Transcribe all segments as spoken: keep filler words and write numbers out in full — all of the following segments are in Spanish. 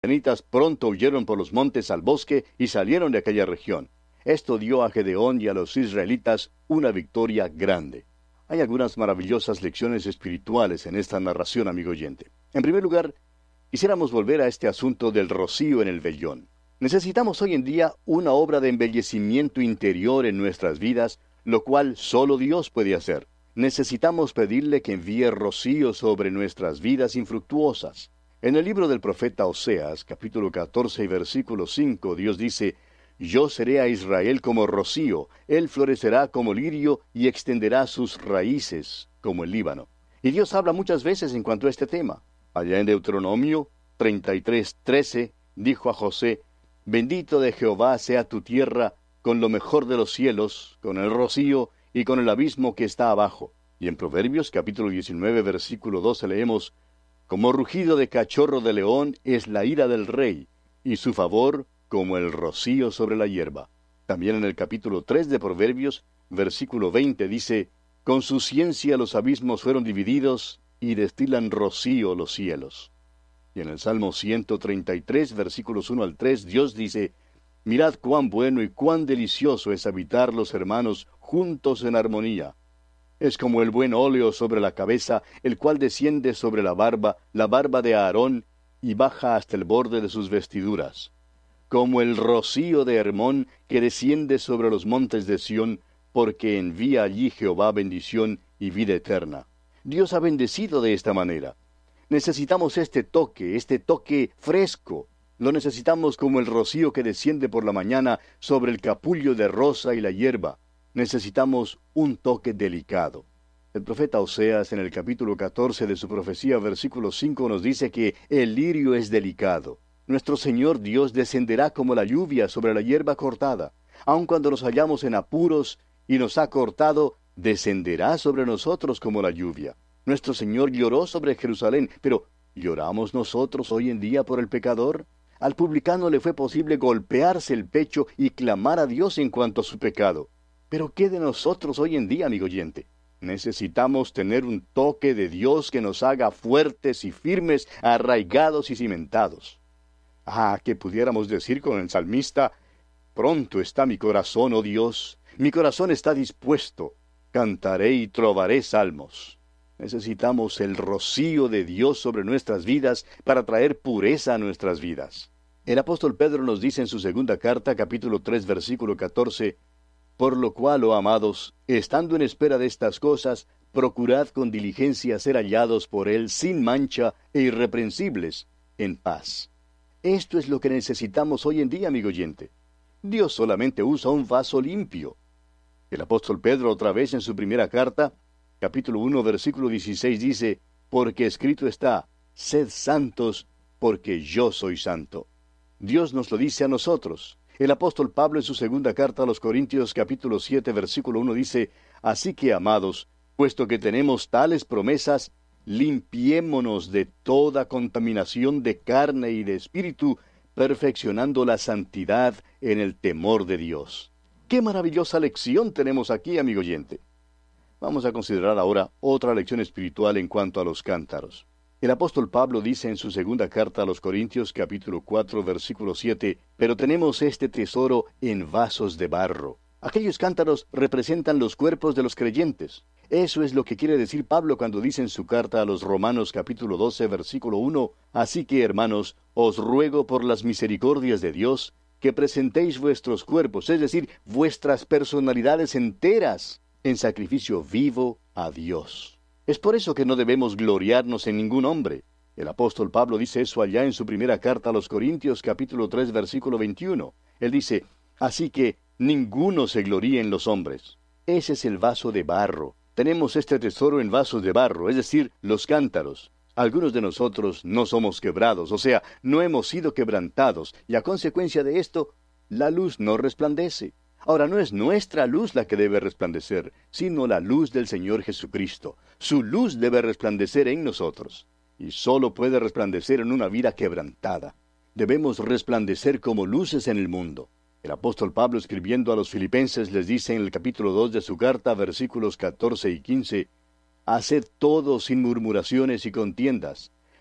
madianitas pronto huyeron por los montes al bosque y salieron de aquella región. Esto dio a Gedeón y a los israelitas una victoria grande. Hay algunas maravillosas lecciones espirituales en esta narración, amigo oyente. En primer lugar, quisiéramos volver a este asunto del rocío en el vellón. Necesitamos hoy en día una obra de embellecimiento interior en nuestras vidas, lo cual solo Dios puede hacer. Necesitamos pedirle que envíe rocío sobre nuestras vidas infructuosas. En el libro del profeta Oseas, capítulo catorce y versículo cinco, Dios dice: Yo seré a Israel como rocío, él florecerá como lirio y extenderá sus raíces como el Líbano. Y Dios habla muchas veces en cuanto a este tema. Allá en Deuteronomio treinta y tres, trece, dijo a José: Bendito de Jehová sea tu tierra con lo mejor de los cielos, con el rocío y con el abismo que está abajo. Y en Proverbios capítulo diecinueve, versículo doce leemos: Como rugido de cachorro de león es la ira del rey, y su favor como el rocío sobre la hierba. También en el capítulo tres de Proverbios, versículo veinte dice: Con su ciencia los abismos fueron divididos, y destilan rocío los cielos. Y en el Salmo ciento treinta y tres, versículos uno al tres, Dios dice: Mirad cuán bueno y cuán delicioso es habitar los hermanos juntos en armonía. Es como el buen óleo sobre la cabeza, el cual desciende sobre la barba, la barba de Aarón, y baja hasta el borde de sus vestiduras. Como el rocío de Hermón, que desciende sobre los montes de Sión, porque envía allí Jehová bendición y vida eterna. Dios ha bendecido de esta manera. Necesitamos este toque, este toque fresco. Lo necesitamos como el rocío que desciende por la mañana sobre el capullo de rosa y la hierba. Necesitamos un toque delicado. El profeta Oseas, en el capítulo catorce de su profecía, versículo cinco, nos dice que el lirio es delicado. Nuestro Señor Dios descenderá como la lluvia sobre la hierba cortada. Aun cuando nos hallamos en apuros y nos ha cortado, descenderá sobre nosotros como la lluvia. Nuestro Señor lloró sobre Jerusalén, pero ¿lloramos nosotros hoy en día por el pecador? Al publicano le fue posible golpearse el pecho y clamar a Dios en cuanto a su pecado. Pero ¿qué de nosotros hoy en día, amigo oyente? Necesitamos tener un toque de Dios que nos haga fuertes y firmes, arraigados y cimentados. Ah, que pudiéramos decir con el salmista: Pronto está mi corazón, oh Dios, mi corazón está dispuesto, cantaré y trovaré salmos. Necesitamos el rocío de Dios sobre nuestras vidas para traer pureza a nuestras vidas. El apóstol Pedro nos dice en su segunda carta, capítulo tres, versículo catorce: Por lo cual, oh amados, estando en espera de estas cosas, procurad con diligencia ser hallados por él sin mancha e irreprensibles, en paz. Esto es lo que necesitamos hoy en día, amigo oyente. Dios solamente usa un vaso limpio. El apóstol Pedro, otra vez en su primera carta, capítulo uno, versículo dieciséis, dice: Porque escrito está: Sed santos, porque yo soy santo. Dios nos lo dice a nosotros. El apóstol Pablo en su segunda carta a los Corintios, capítulo siete, versículo uno, dice: Así que, amados, puesto que tenemos tales promesas, limpiémonos de toda contaminación de carne y de espíritu, perfeccionando la santidad en el temor de Dios. ¡Qué maravillosa lección tenemos aquí, amigo oyente! Vamos a considerar ahora otra lección espiritual en cuanto a los cántaros. El apóstol Pablo dice en su segunda carta a los Corintios, capítulo cuatro, versículo siete, Pero tenemos este tesoro en vasos de barro. Aquellos cántaros representan los cuerpos de los creyentes. Eso es lo que quiere decir Pablo cuando dice en su carta a los Romanos, capítulo doce, versículo uno, Así que, hermanos, os ruego por las misericordias de Dios, que presentéis vuestros cuerpos, es decir, vuestras personalidades enteras, en sacrificio vivo a Dios. Es por eso que no debemos gloriarnos en ningún hombre. El apóstol Pablo dice eso allá en su primera carta a los Corintios, capítulo tres, versículo veintiuno. Él dice: Así que ninguno se gloríe en los hombres. Ese es el vaso de barro. Tenemos este tesoro en vasos de barro, es decir, los cántaros. Algunos de nosotros no somos quebrados, o sea, no hemos sido quebrantados, y a consecuencia de esto, la luz no resplandece. Ahora, no es nuestra luz la que debe resplandecer, sino la luz del Señor Jesucristo. Su luz debe resplandecer en nosotros, y solo puede resplandecer en una vida quebrantada. Debemos resplandecer como luces en el mundo. El apóstol Pablo, escribiendo a los filipenses, les dice en el capítulo dos de su carta, versículos catorce y quince, Haced todo sin murmuraciones y contiendas,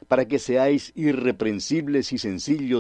para que seáis irreprensibles y sencillos